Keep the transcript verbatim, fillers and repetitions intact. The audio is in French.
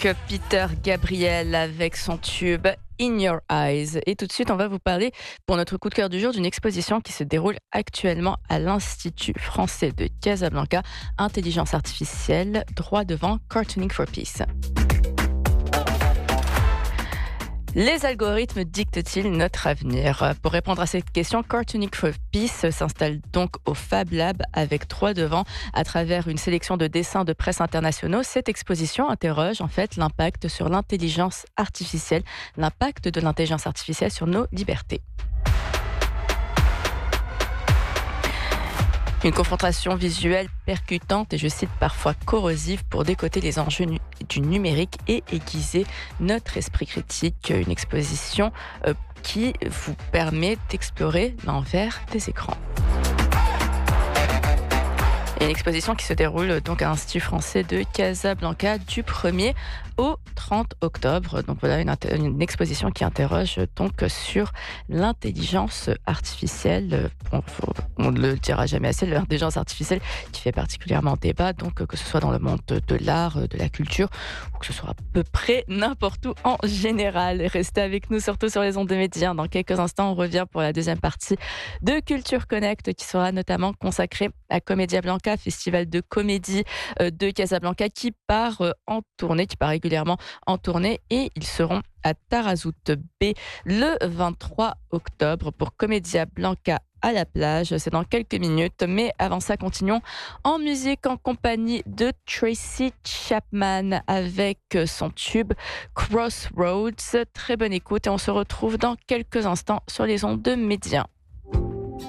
Peter Gabriel avec son tube In Your Eyes. Et tout de suite, on va vous parler, pour notre coup de cœur du jour, d'une exposition qui se déroule actuellement à l'Institut français de Casablanca, Intelligence artificielle, droit devant, Cartooning for Peace. Les algorithmes dictent-ils notre avenir? Pour répondre à cette question, Cartooning for Peace s'installe donc au Fab Lab avec trois devants. À travers une sélection de dessins de presse internationaux, cette exposition interroge en fait l'impact sur l'intelligence artificielle, l'impact de l'intelligence artificielle sur nos libertés. Une confrontation visuelle percutante et, je cite, parfois corrosive pour décoter les enjeux nu- du numérique et aiguiser notre esprit critique. Une exposition euh, qui vous permet d'explorer l'envers des écrans. Et une exposition qui se déroule donc à l'Institut français de Casablanca du premier au trente octobre. Donc voilà une, inter- une exposition qui interroge donc sur l'intelligence artificielle. On, faut- on ne le dira jamais assez, l'intelligence artificielle qui fait particulièrement débat, donc que ce soit dans le monde de, de l'art, de la culture, ou que ce soit à peu près n'importe où en général. Restez avec nous surtout sur les ondes de Média. Dans quelques instants, on revient pour la deuxième partie de Culture Connect qui sera notamment consacrée à Comédia Blanca, festival de comédie euh, de Casablanca qui part euh, en tournée, qui part régulièrement en tournée, et ils seront à Tarazout B le vingt-trois octobre pour Comédia Blanca à la plage. C'est dans quelques minutes, mais avant ça, continuons en musique en compagnie de Tracy Chapman avec son tube Crossroads. Très bonne écoute et on se retrouve dans quelques instants sur les ondes de Média.